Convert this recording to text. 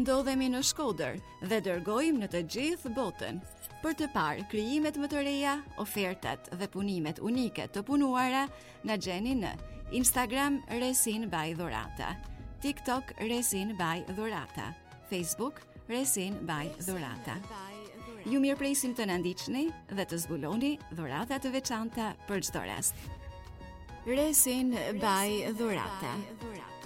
ndodhemi në Shkodër dhe dërgojmë në të gjithë botën për të parë krijimet më të reja, ofertat dhe punimet unike të punuara na gjeni në Instagram Resin by Dhurata, TikTok Resin by Dhurata, Facebook Resin by Dhurata. Ju mirëpresim të na ndiqni dhe të zbuloni dhurata të veçanta për çdo rast. Resin by Dhurata.